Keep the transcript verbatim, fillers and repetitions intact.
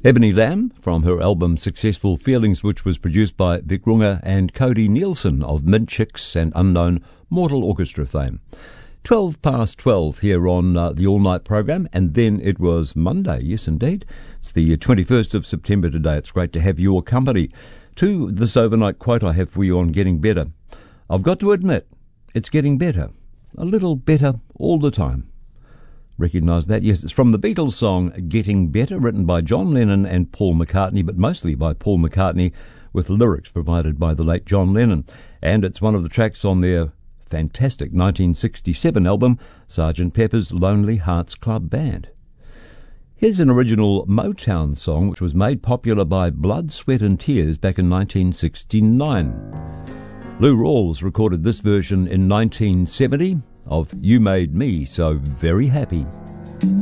Ebony Lamb from her album Successful Feelings, which was produced by Vic Runga and Cody Nielsen of Mint Chicks and Unknown Mortal Orchestra fame. twelve past twelve here on uh, the all-night program, and then it was Monday, yes indeed. It's the twenty-first of September today. It's great to have your company. To this overnight quote I have for you on getting better. I've got to admit, it's getting better. A little better all the time. Recognise that? Yes, it's from the Beatles song Getting Better, written by John Lennon and Paul McCartney, but mostly by Paul McCartney, with lyrics provided by the late John Lennon. And it's one of the tracks on their fantastic nineteen sixty-seven album, Sergeant Pepper's Lonely Hearts Club Band. Here's an original Motown song which was made popular by Blood, Sweat and Tears back in nineteen sixty-nine. Lou Rawls recorded this version in nineteen seventy of You Made Me So Very Happy.